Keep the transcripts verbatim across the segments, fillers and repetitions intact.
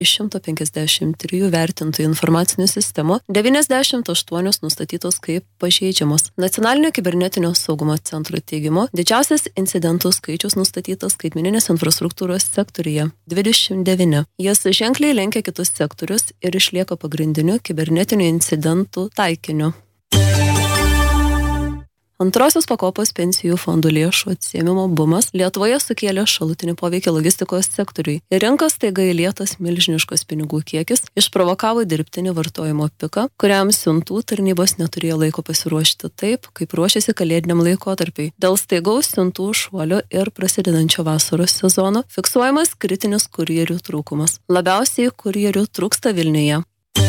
iš šimto penkiasdešimt trijų vertintų informacinių sistemų devyniasdešimt aštuonios nustatytos kaip pažeidžiamos. Nacionalinio kibernetinio saugumo centro teigimu, didžiausias incidentų skaičius nustatytas skaitmeninės infrastruktūros sektoriuje – dvidešimt devyni. Jis ženkliai lenkia kitus sektorius ir išlieka pagrindiniu kibernetinių incidentų taikiniu. Antrosios pakopos pensijų fondų lėšų atsiėmimo bumas Lietuvoje sukėlė šalutinį poveikį logistikos sektoriui. Ir rinkas staiga įlietas milžiniškos pinigų kiekis išprovokavo dirbtinį vartojimo piką, kuriam siuntų tarnybos neturėjo laiko pasiruošti taip, kaip ruošėsi kalėdiniam laikotarpiui. Dėl staigaus siuntų šuolio ir prasidedančio vasaros sezono fiksuojamas kritinis kurjerių trūkumas. Labiausiai kurjerių trūksta Vilniuje.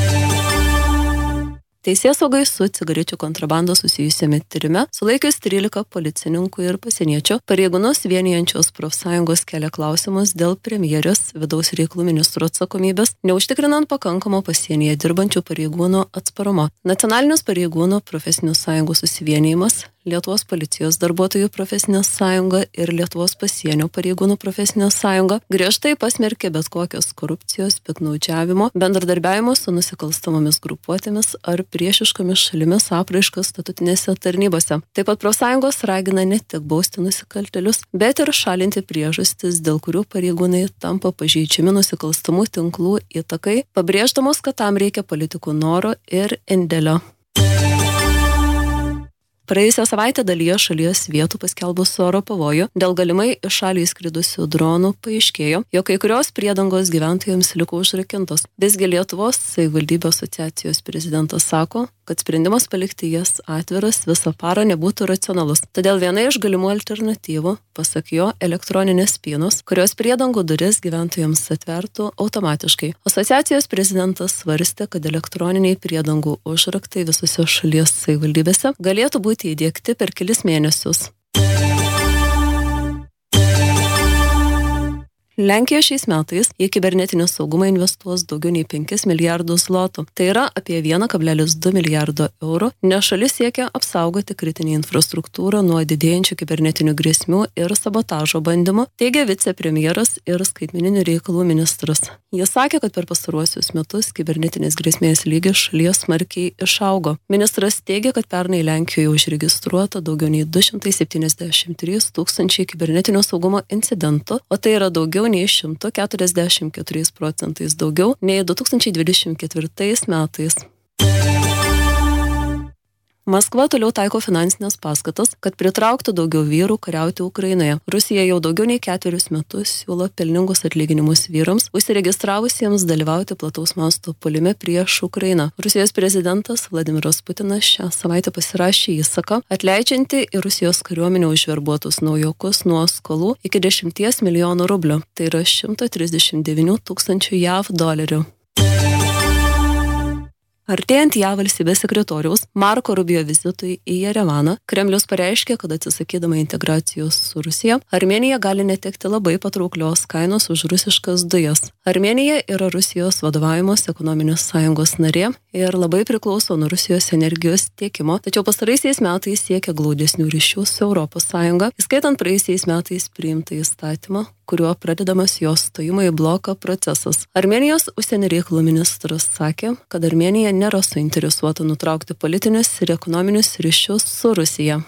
Teisėsaugai su cigarečių kontrabanda susijusiame tyrime sulaikius trylika policininkų ir pasieniečių, pareigūnus vienijančios profsąjungos kelia klausimus dėl premjerės vidaus reikalų ministro atsakomybės, neužtikrinant pakankamo pasienyje dirbančių pareigūnų atsparumo. Nacionalinis pareigūnų profesinių sąjungų susivienijimas, Lietuvos policijos darbuotojų profesinė sąjunga ir Lietuvos pasienio pareigūnų profesinė sąjunga griežtai pasmerkė bet kokios korupcijos, piktnaudžiavimo, bendradarbiavimo su nusikalstamomis grupuotėmis ar priešiškomis šalimis apraiškas statutinėse tarnybose. Taip pat profsąjungos ragina ne tik bausti nusikaltėlius, bet ir šalinti priežastis, dėl kurių pareigūnai tampa pažeidžiami nusikalstamų tinklų įtakai, pabrėždamos, kad tam reikia politikų noro ir indėlio. Praėjusią savaitę dalyje šalies vietų paskelbus oro pavojų dėl galimai iš šalį įskridusių dronų paaiškėjo, jog kai kurios priedangos gyventojams liko užrakintos. Visgi Lietuvos savivaldybių asociacijos prezidentas sako, kad sprendimas palikti jas atviras visą parą nebūtų racionalus. Todėl viena iš galimų alternatyvų, pasak jo, elektroninės spynos, kurios priedangų duris gyventojams atvertų automatiškai. Asociacijos prezidentas svarstė, kad elektroniniai priedangų užraktai visose šalies savivaldybėse galėtų būti įdiegti per kelis mėnesius. Lenkija šiais metais į kibernetinį saugumą investuos daugiau nei penkis milijardus zlotų. Tai yra apie vienas kablelis du milijardo eurų, nes šalis siekia apsaugoti kritinį infrastruktūrą nuo didėjančių kibernetinių grėsmių ir sabotažo bandymų, teigia vicepremjeras ir skaitmeninių reikalų ministras. Jis sakė, kad per pastaruosius metus kibernetinės grėsmės lygis šalies smarkiai išaugo. Ministras teigia, kad pernai Lenkijoje užregistruota daugiau nei du šimtai septyniasdešimt trys tūkstančiai kibernetinio saugumo incidentų, o tai yra daugiau nei šimtas keturiasdešimt keturiais procentais daugiau nei du tūkstančiai dvidešimt ketvirtais metais. Maskva toliau taiko finansinės paskatas, kad pritrauktų daugiau vyrų kariauti Ukrainoje. Rusija jau daugiau nei ketverius metus siūlo pelningus atlyginimus vyrams, užsiregistravusiems dalyvauti plataus masto puolime prieš Ukrainą. Rusijos prezidentas Vladimiras Putinas šią savaitę pasirašė įsaką, atleidžiantį į Rusijos kariuomenę užverbuotus naujokus nuo skolų iki dešimties milijonų rublių. Tai yra šimtas trisdešimt devyni tūkstančių jav dolerių. Artėjant jav valstybės sekretoriaus Marko Rubio vizitui į Jerevaną, Kremlius pareiškė, kad atsisakydama integracijos su Rusija, Armėnija gali netekti labai patrauklios kainos už rusiškas dujas. Armėnija yra Rusijos vadovaujamos ekonominės sąjungos narė ir labai priklauso nuo Rusijos energijos tiekimo, tačiau pastaraisiais metais siekia glaudesnių ryšių su Europos Sąjunga, įskaitant praėjusiais metais priimtą įstatymą, kuriuo pradedamas jos stojimo į bloką procesas. Armėnijos užsienio reikalų ministras sakė, kad Armėnija nėra suinteresuota nutraukti politinius ir ekonominius ryšius su Rusija.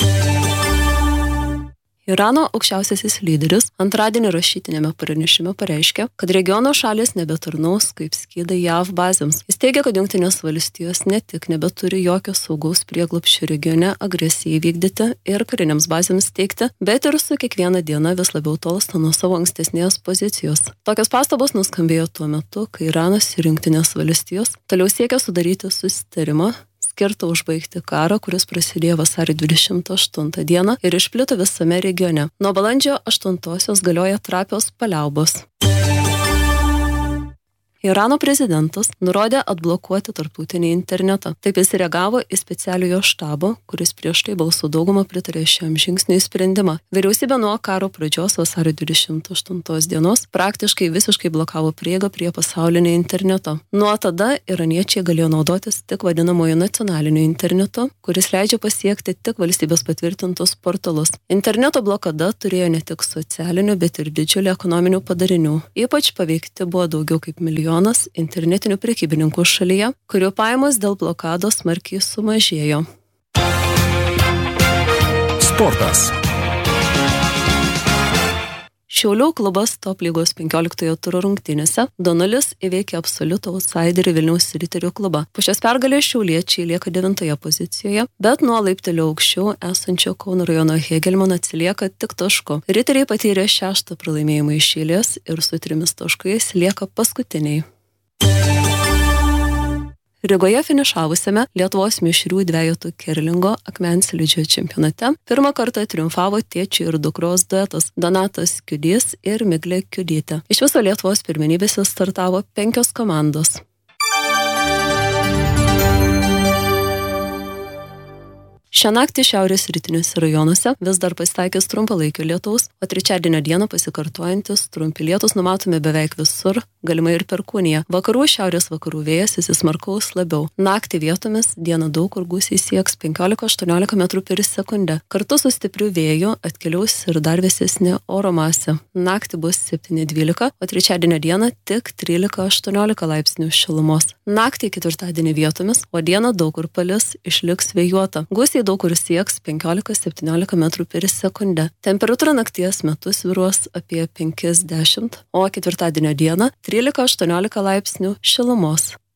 Irano aukščiausiasis lyderis antradienį rašytinėme pranešime pareiškė, kad regiono šalys nebetarnaus kaip skydai jav bazėms. Jis teigia, kad Jungtinės valstijos ne tik nebeturi jokio saugaus prieglobsčio regione agresijai vykdyti ir kariniams bazėms teikti, bet ir su kiekviena diena vis labiau tolsta nuo savo ankstesnės pozicijos. Tokios pastabos nuskambėjo tuo metu, kai Iranas ir Jungtinės valstijos toliau siekia sudaryti susitarimą skirta užbaigti karą, kuris prasidėjo vasario dvidešimt aštuntą dieną ir išplito visame regione. Nuo balandžio aštuntosios galioja trapios paliaubos. Irano prezidentas nurodė atblokuoti tarptautinį internetą. Taip jis reagavo į specialiojo štabo, kuris prieš tai balsų daugumą pritarė šiam žingsniui sprendimą. Vyriausybė nuo karo pradžios vasario dvidešimt aštuntos dienos praktiškai visiškai blokavo prieigą prie pasaulinio interneto. Nuo tada iraniečiai galėjo naudotis tik vadinamojo nacionaliniu internetu, kuris leidžia pasiekti tik valstybės patvirtintus portalus. Interneto blokada turėjo ne tik socialinių, bet ir didžiulį ekonominių padarinių. Ypač paveikti buvo daugiau kaip milijonas internetinių prekybininkų šalyje, kurių pajamos dėl blokados smarkiai sumažėjo. Sportas. Šiaulių klubas top lygos penkioliktojo turo rungtynėse du nulis įveikė absoliutų outsiderį Vilniaus Riterių klubą. Po šios pergalės šiauliečiai lieka devintoje pozicijoje, bet nuo laiptelio aukščiau esančio Kauno rajono Hegelmano atsilieka tik tašku. Riteriai patyrė šeštą pralaimėjimą iš eilės ir su trimis taškais lieka paskutiniai. Rygoje finišavusiame Lietuvos mišrių dvejetų kerlingo akmenslydžio čempionate pirmą kartą triumfavo tėčio ir dukros duetas Donatas Kiudys ir Miglė Kiudytė. Iš viso Lietuvos pirmenybėse startavo penkios komandos. Šią naktį šiaurės rytiniuose rajonuose vis dar pasitaikys trumpalaikio lietaus, o trečiadienio dieną pasikartojantis trumpi lietus numatomi beveik visur, galimai ir perkūnija. Vakarų šiaurės vakarų vėjas įsismarkaus labiau. Naktį vietomis dieną daug kur gūsiai sieks penkiolika aštuoniolika metrų per sekundę. Kartu su stipriu vėju atkeliaus ir dar vėsesnė oro masė. Naktį bus septyni dvylika, o trečiadienio dieną tik trylika aštuoniolika laipsnių šilumos. Naktį ketvirtadienį vietomis, o dieną daug kur palis, išliks vėjuota. Gūsiai daug kur sieks penkiolika septyniolika metrų per sekundę. Temperatūra nakties metu svyruos apie penki dešimt, o ketvirtadienio dieną trylika aštuoniolika laipsnių šilumos.